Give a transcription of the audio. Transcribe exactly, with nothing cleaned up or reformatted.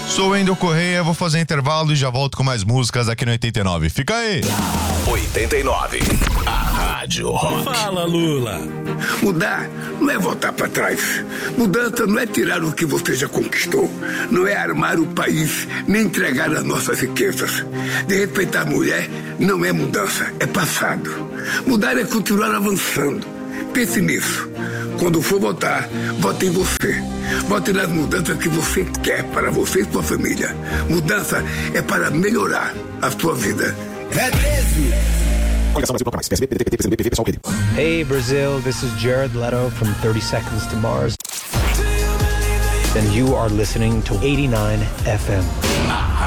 Sou o Wendel Correia, vou fazer intervalo e já volto com mais músicas aqui no oitenta e nove. Fica aí! oitenta e nove, a Rádio Rock. Fala, Lula. Mudar não é voltar para trás. Mudança não é tirar o que você já conquistou. Não é armar o país, nem entregar as nossas riquezas. De respeitar a mulher não é mudança, é passado. Mudar é continuar avançando. Pense nisso. Quando for votar, vote em você. Vote nas mudanças que você quer para você e sua família. Mudança é para melhorar a sua vida. É treze! Hey Brazil, this is Jared Leto from thirty seconds to Mars. And you are listening to eighty-nine F M.